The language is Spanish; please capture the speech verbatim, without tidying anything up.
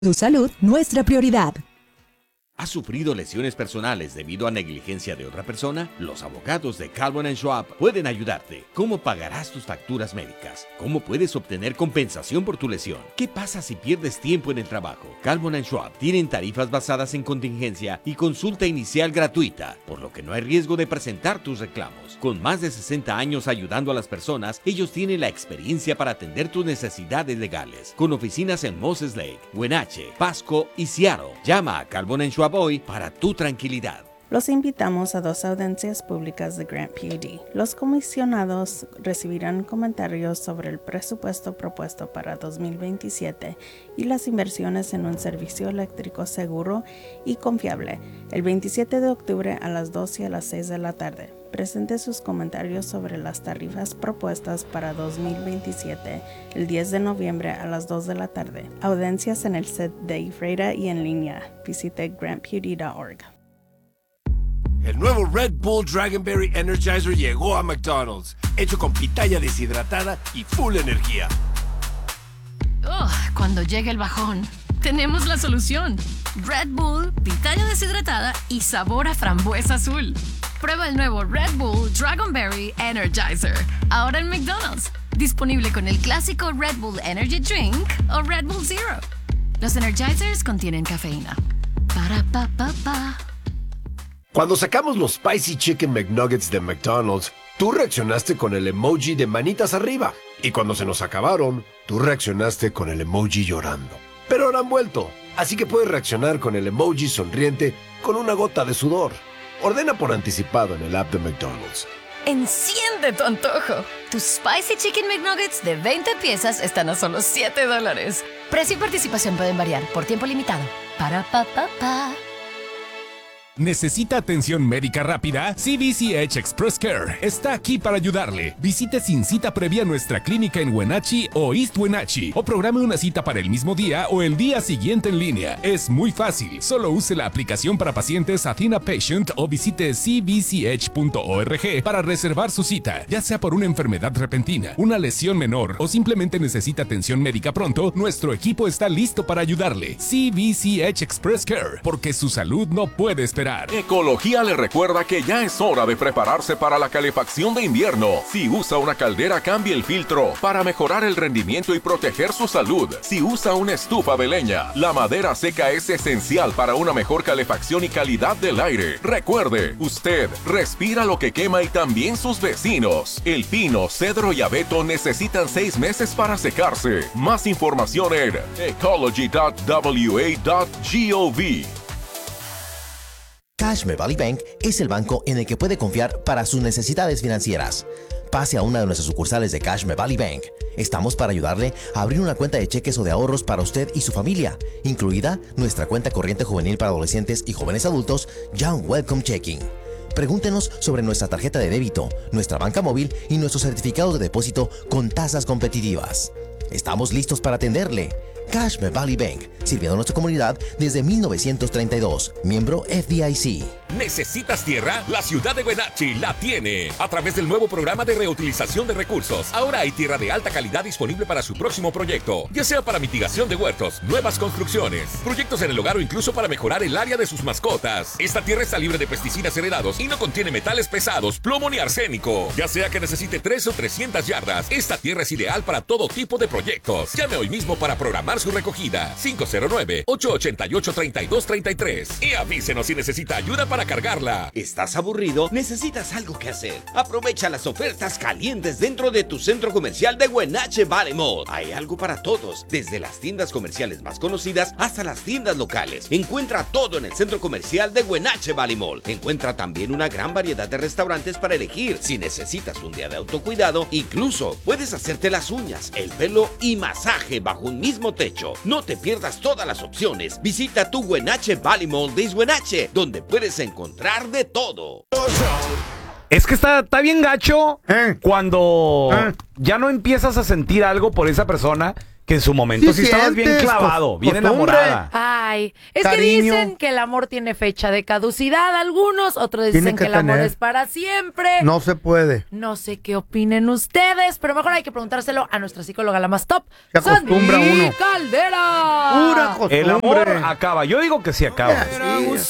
Tu salud, nuestra prioridad. ¿Has sufrido lesiones personales debido a negligencia de otra persona? Los abogados de Calvin and Schwab pueden ayudarte. ¿Cómo pagarás tus facturas médicas? ¿Cómo puedes obtener compensación por tu lesión? ¿Qué pasa si pierdes tiempo en el trabajo? Calvin and Schwab tienen tarifas basadas en contingencia y consulta inicial gratuita, por lo que no hay riesgo de presentar tus reclamos. Con más de sesenta años ayudando a las personas, ellos tienen la experiencia para atender tus necesidades legales. Con oficinas en Moses Lake, Wenatchee, Pasco y Seattle. Llama a Calvin and Schwab hoy para tu tranquilidad. Los invitamos a dos audiencias públicas de Grant P U D. Los comisionados recibirán comentarios sobre el presupuesto propuesto para dos mil veintisiete y las inversiones en un servicio eléctrico seguro y confiable el veintisiete de octubre a las dos y a las seis de la tarde. Presente sus comentarios sobre las tarifas propuestas para dos mil veintisiete el diez de noviembre a las dos de la tarde. Audiencias en el set de Ifreda y en línea. Visite grant p u d punto org. El nuevo Red Bull Dragonberry Energizer llegó a McDonald's, hecho con pitaya deshidratada y full energía. Oh, cuando llegue el bajón, tenemos la solución. Red Bull, pitaya deshidratada y sabor a frambuesa azul. Prueba el nuevo Red Bull Dragonberry Energizer, ahora en McDonald's. Disponible con el clásico Red Bull Energy Drink o Red Bull Zero. Los Energizers contienen cafeína. Para pa pa pa. Cuando sacamos los Spicy Chicken McNuggets de McDonald's, tú reaccionaste con el emoji de manitas arriba. Y cuando se nos acabaron, tú reaccionaste con el emoji llorando. Pero ahora han vuelto, así que puedes reaccionar con el emoji sonriente con una gota de sudor. Ordena por anticipado en el app de McDonald's. Enciende tu antojo. Tus Spicy Chicken McNuggets de veinte piezas están a solo siete dólares. Precio y participación pueden variar por tiempo limitado. Para pa pa pa. ¿Necesita atención médica rápida? C B C H Express Care está aquí para ayudarle. Visite sin cita previa nuestra clínica en Wenatchee o East Wenatchee o programe una cita para el mismo día o el día siguiente en línea. Es muy fácil. Solo use la aplicación para pacientes Athena Patient o visite c b c h punto org para reservar su cita. Ya sea por una enfermedad repentina, una lesión menor o simplemente necesita atención médica pronto, nuestro equipo está listo para ayudarle. C B C H Express Care, porque su salud no puede esperar. Ecología le recuerda que ya es hora de prepararse para la calefacción de invierno. Si usa una caldera, cambie el filtro para mejorar el rendimiento y proteger su salud. Si usa una estufa de leña, la madera seca es esencial para una mejor calefacción y calidad del aire. Recuerde, usted respira lo que quema y también sus vecinos. El pino, cedro y abeto necesitan seis meses para secarse. Más información en ecology punto w a punto gov. Cashme Valley Bank es el banco en el que puede confiar para sus necesidades financieras. Pase a una de nuestras sucursales de Cashme Valley Bank. Estamos para ayudarle a abrir una cuenta de cheques o de ahorros para usted y su familia, incluida nuestra cuenta corriente juvenil para adolescentes y jóvenes adultos, Young Welcome Checking. Pregúntenos sobre nuestra tarjeta de débito, nuestra banca móvil y nuestros certificados de depósito con tasas competitivas. Estamos listos para atenderle. Cashme Valley Bank, sirviendo a nuestra comunidad desde mil novecientos treinta y dos, miembro F D I C. ¿Necesitas tierra? La ciudad de Wenatchee la tiene. A través del nuevo programa de reutilización de recursos, ahora hay tierra de alta calidad disponible para su próximo proyecto, ya sea para mitigación de huertos, nuevas construcciones, proyectos en el hogar o incluso para mejorar el área de sus mascotas. Esta tierra está libre de pesticidas heredados y no contiene metales pesados, plomo ni arsénico. Ya sea que necesite tres o trescientas yardas, esta tierra es ideal para todo tipo de proyectos. Llame hoy mismo para programar su recogida. cinco cero nueve, ocho ocho ocho, tres dos tres tres y avísenos si necesita ayuda para cargarla. ¿Estás aburrido? ¿Necesitas algo que hacer? Aprovecha las ofertas calientes dentro de tu centro comercial de Wenatchee Valley Mall. Hay algo para todos, desde las tiendas comerciales más conocidas hasta las tiendas locales. Encuentra todo en el centro comercial de Wenatchee Valley Mall. Encuentra también una gran variedad de restaurantes para elegir. Si necesitas un día de autocuidado, incluso puedes hacerte las uñas, el pelo y masaje bajo un mismo techo. No te pierdas todas las opciones. Visita tu Wenatchee Valley Mall de East Wenatchee, donde puedes encontrar de todo. Es que está, está bien gacho ¿Eh? cuando ¿Eh? ya no empiezas a sentir algo por esa persona que en su momento sí, Sí estabas bien sientes, clavado, cos- bien costumbre. enamorada. Ay, es Cariño. que dicen que el amor tiene fecha de caducidad algunos, otros dicen Tiene que, que el amor tener. es para siempre. No se puede. No sé qué opinen ustedes, pero mejor hay que preguntárselo a nuestra psicóloga, la más top, Se acostumbra Sandy uno. Caldera. Pura costumbre. El amor acaba. Yo digo que sí acaba. Sí.